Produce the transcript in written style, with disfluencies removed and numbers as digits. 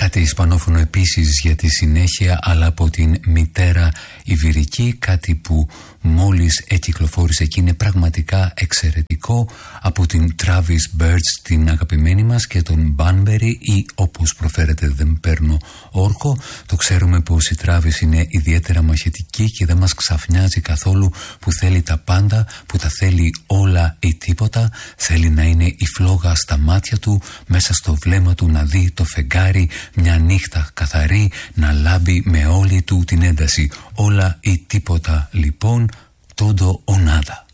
Κάτι ισπανόφωνο επίσης για τη συνέχεια, αλλά από την μητέρα Ιβηρική, κάτι που μόλις εκυκλοφόρησε και είναι πραγματικά εξαιρετικό, από την Travis Birds, την αγαπημένη μας, και τον Banbury, ή όπως προφέρεται δεν παίρνω όρκο. Το ξέρουμε πως η Travis είναι ιδιαίτερα μαχητική και δεν μας ξαφνιάζει καθόλου, που θέλει τα πάντα, που τα θέλει όλα ή τίποτα. Θέλει να είναι η φλόγα στα μάτια του, μέσα στο βλέμμα του να δει το φεγγάρι, μια νύχτα καθαρή, να λάμπει με όλη του την ένταση. Όλα ή τίποτα λοιπόν, todo o nada.